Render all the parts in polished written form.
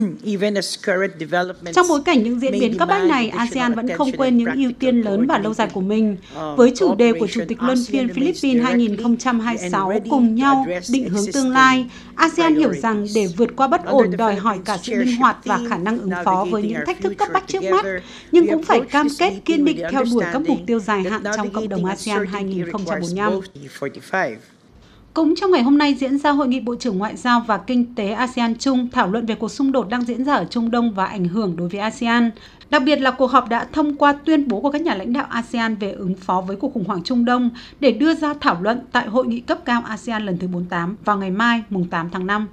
Trong bối cảnh những diễn biến cấp bách này, ASEAN vẫn không quên những ưu tiên lớn và lâu dài của mình. Với chủ đề của Chủ tịch Luân phiên Philippines 2026 cùng nhau định hướng tương lai, ASEAN hiểu rằng để vượt qua bất ổn đòi hỏi cả sự linh hoạt và khả năng ứng phó với những thách thức cấp bách trước mắt, nhưng cũng phải cam kết kiên định theo đuổi các mục tiêu dài hạn trong cộng đồng ASEAN 2045. Cũng trong ngày hôm nay diễn ra Hội nghị Bộ trưởng Ngoại giao và Kinh tế ASEAN chung thảo luận về cuộc xung đột đang diễn ra ở Trung Đông và ảnh hưởng đối với ASEAN. Đặc biệt là cuộc họp đã thông qua tuyên bố của các nhà lãnh đạo ASEAN về ứng phó với cuộc khủng hoảng Trung Đông để đưa ra thảo luận tại Hội nghị cấp cao ASEAN lần thứ 48 vào ngày mai, mùng 8 tháng 5.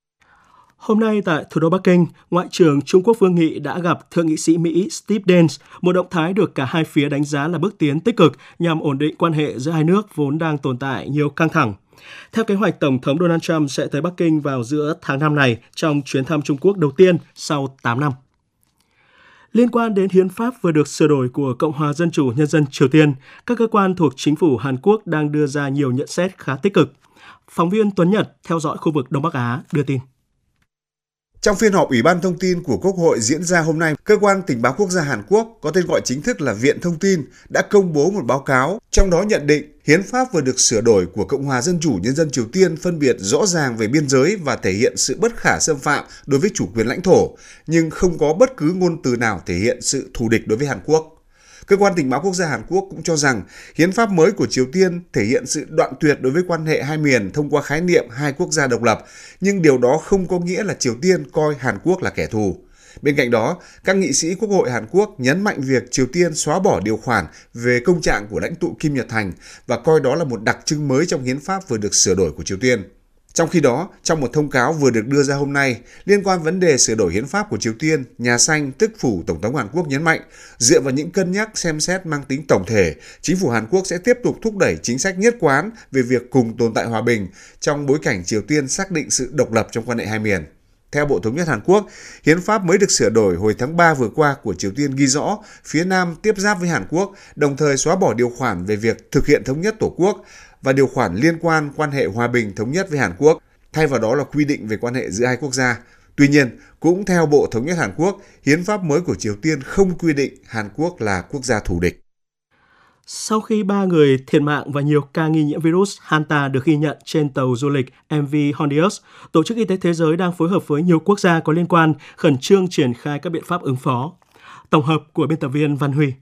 Hôm nay tại thủ đô Bắc Kinh, Ngoại trưởng Trung Quốc Vương Nghị đã gặp Thượng nghị sĩ Mỹ Steve Daines, một động thái được cả hai phía đánh giá là bước tiến tích cực nhằm ổn định quan hệ giữa hai nước vốn đang tồn tại nhiều căng thẳng. Theo kế hoạch, Tổng thống Donald Trump sẽ tới Bắc Kinh vào giữa tháng 5 này trong chuyến thăm Trung Quốc đầu tiên sau 8 năm. Liên quan đến hiến pháp vừa được sửa đổi của Cộng hòa Dân chủ Nhân dân Triều Tiên, các cơ quan thuộc chính phủ Hàn Quốc đang đưa ra nhiều nhận xét khá tích cực. Phóng viên Tuấn Nhật theo dõi khu vực Đông Bắc Á đưa tin. Trong phiên họp Ủy ban Thông tin của Quốc hội diễn ra hôm nay, Cơ quan Tình báo Quốc gia Hàn Quốc có tên gọi chính thức là Viện Thông tin đã công bố một báo cáo, trong đó nhận định hiến pháp vừa được sửa đổi của Cộng hòa Dân chủ Nhân dân Triều Tiên phân biệt rõ ràng về biên giới và thể hiện sự bất khả xâm phạm đối với chủ quyền lãnh thổ, nhưng không có bất cứ ngôn từ nào thể hiện sự thù địch đối với Hàn Quốc. Cơ quan Tình báo Quốc gia Hàn Quốc cũng cho rằng hiến pháp mới của Triều Tiên thể hiện sự đoạn tuyệt đối với quan hệ hai miền thông qua khái niệm hai quốc gia độc lập, nhưng điều đó không có nghĩa là Triều Tiên coi Hàn Quốc là kẻ thù. Bên cạnh đó, các nghị sĩ Quốc hội Hàn Quốc nhấn mạnh việc Triều Tiên xóa bỏ điều khoản về công trạng của lãnh tụ Kim Nhật Thành và coi đó là một đặc trưng mới trong hiến pháp vừa được sửa đổi của Triều Tiên. Trong khi đó, trong một thông cáo vừa được đưa ra hôm nay, liên quan vấn đề sửa đổi hiến pháp của Triều Tiên, Nhà Xanh, tức phủ Tổng thống Hàn Quốc nhấn mạnh, dựa vào những cân nhắc xem xét mang tính tổng thể, chính phủ Hàn Quốc sẽ tiếp tục thúc đẩy chính sách nhất quán về việc cùng tồn tại hòa bình trong bối cảnh Triều Tiên xác định sự độc lập trong quan hệ hai miền. Theo Bộ Thống nhất Hàn Quốc, hiến pháp mới được sửa đổi hồi tháng 3 vừa qua của Triều Tiên ghi rõ phía Nam tiếp giáp với Hàn Quốc, đồng thời xóa bỏ điều khoản về việc thực hiện thống nhất Tổ quốc và điều khoản liên quan quan hệ hòa bình thống nhất với Hàn Quốc, thay vào đó là quy định về quan hệ giữa hai quốc gia. Tuy nhiên, cũng theo Bộ Thống nhất Hàn Quốc, hiến pháp mới của Triều Tiên không quy định Hàn Quốc là quốc gia thù địch. Sau khi 3 người thiệt mạng và nhiều ca nghi nhiễm virus Hanta được ghi nhận trên tàu du lịch MV Hondius, Tổ chức Y tế Thế giới đang phối hợp với nhiều quốc gia có liên quan khẩn trương triển khai các biện pháp ứng phó. Tổng hợp của biên tập viên Văn Huy.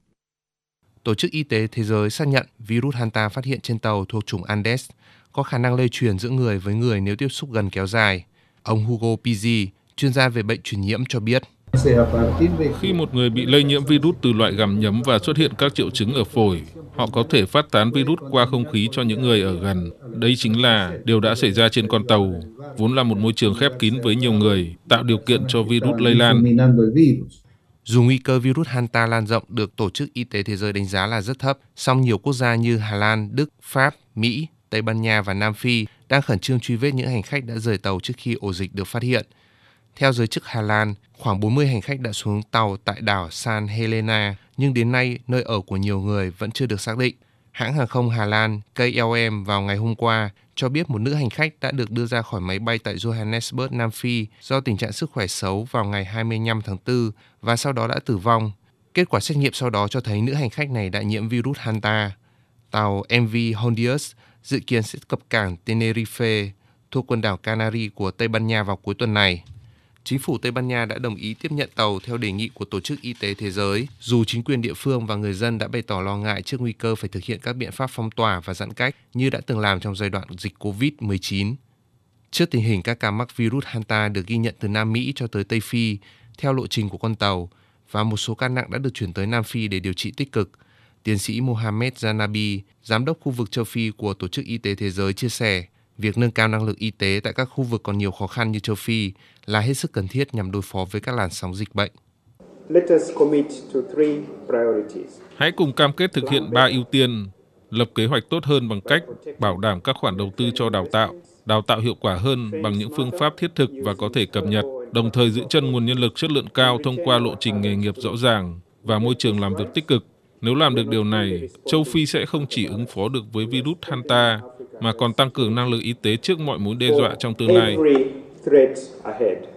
Tổ chức Y tế Thế giới xác nhận virus Hanta phát hiện trên tàu thuộc chủng Andes có khả năng lây truyền giữa người với người nếu tiếp xúc gần kéo dài. Ông Hugo Pizzi, chuyên gia về bệnh truyền nhiễm cho biết. Khi một người bị lây nhiễm virus từ loại gặm nhấm và xuất hiện các triệu chứng ở phổi, họ có thể phát tán virus qua không khí cho những người ở gần. Đây chính là điều đã xảy ra trên con tàu, vốn là một môi trường khép kín với nhiều người, tạo điều kiện cho virus lây lan. Dù nguy cơ virus Hanta lan rộng được Tổ chức Y tế Thế giới đánh giá là rất thấp, song nhiều quốc gia như Hà Lan, Đức, Pháp, Mỹ, Tây Ban Nha và Nam Phi đang khẩn trương truy vết những hành khách đã rời tàu trước khi ổ dịch được phát hiện. Theo giới chức Hà Lan, khoảng 40 hành khách đã xuống tàu tại đảo San Helena, nhưng đến nay nơi ở của nhiều người vẫn chưa được xác định. Hãng hàng không Hà Lan KLM vào ngày hôm qua cho biết một nữ hành khách đã được đưa ra khỏi máy bay tại Johannesburg, Nam Phi do tình trạng sức khỏe xấu vào ngày 25 tháng 4 và sau đó đã tử vong. Kết quả xét nghiệm sau đó cho thấy nữ hành khách này đã nhiễm virus Hanta. Tàu MV Hondius dự kiến sẽ cập cảng Tenerife thuộc quần đảo Canary của Tây Ban Nha vào cuối tuần này. Chính phủ Tây Ban Nha đã đồng ý tiếp nhận tàu theo đề nghị của Tổ chức Y tế Thế giới, dù chính quyền địa phương và người dân đã bày tỏ lo ngại trước nguy cơ phải thực hiện các biện pháp phong tỏa và giãn cách như đã từng làm trong giai đoạn dịch COVID-19. Trước tình hình các ca mắc virus Hanta được ghi nhận từ Nam Mỹ cho tới Tây Phi, theo lộ trình của con tàu, và một số ca nặng đã được chuyển tới Nam Phi để điều trị tích cực, tiến sĩ Mohamed Zanabi, giám đốc khu vực châu Phi của Tổ chức Y tế Thế giới chia sẻ, việc nâng cao năng lực y tế tại các khu vực còn nhiều khó khăn như châu Phi là hết sức cần thiết nhằm đối phó với các làn sóng dịch bệnh. Hãy cùng cam kết thực hiện 3 ưu tiên, lập kế hoạch tốt hơn bằng cách bảo đảm các khoản đầu tư cho đào tạo hiệu quả hơn bằng những phương pháp thiết thực và có thể cập nhật, đồng thời giữ chân nguồn nhân lực chất lượng cao thông qua lộ trình nghề nghiệp rõ ràng và môi trường làm việc tích cực. Nếu làm được điều này, châu Phi sẽ không chỉ ứng phó được với virus Hanta, mà còn tăng cường năng lực y tế trước mọi mối đe dọa trong tương lai.